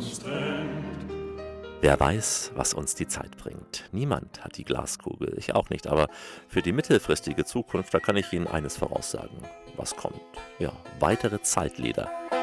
uns trennt. Wer weiß, was uns die Zeit bringt. Niemand hat die Glaskugel, ich auch nicht, aber für die mittelfristige Zukunft, da kann ich Ihnen eines voraussagen. Was kommt? Ja, weitere Zeitleder.